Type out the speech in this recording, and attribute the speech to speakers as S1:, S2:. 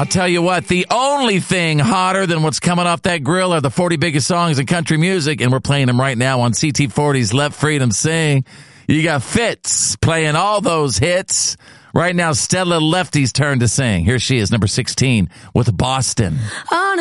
S1: I'll tell you what, the only thing hotter than what's coming off that grill are the 40 biggest songs in country music, and we're playing them right now on CT40's Let Freedom Sing. You got Fitz playing all those hits. Right now, Stella Lefty's turn to sing. Here she is, number 16, with Boston.